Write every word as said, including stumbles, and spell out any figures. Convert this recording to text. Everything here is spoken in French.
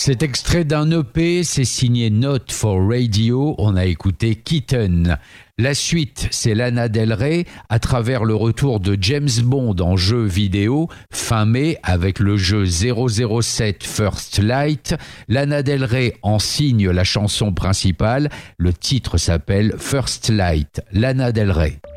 C'est extrait d'un E P, c'est signé Note for Radio, on a écouté Kitten. La suite, c'est Lana Del Rey à travers le retour de James Bond en jeu vidéo fin mai avec le jeu zéro zéro sept First Light. Lana Del Rey en signe la chanson principale, le titre s'appelle First Light, Lana Del Rey.